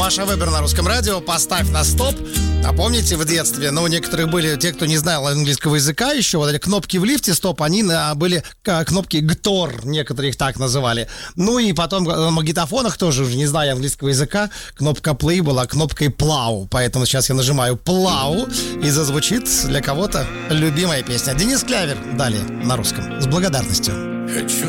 Ваш выбор на русском радио. Поставь на стоп. А помните, в детстве, у некоторых были те, кто не знал английского языка еще, вот эти кнопки в лифте, стоп, они были кнопки ГТОР, некоторые их так называли. Ну и потом на магнитофонах тоже, уже не зная английского языка, кнопка play была кнопкой plow. Поэтому сейчас я нажимаю plow, и зазвучит для кого-то любимая песня. Денис Клявер далее на русском. С благодарностью. Хочу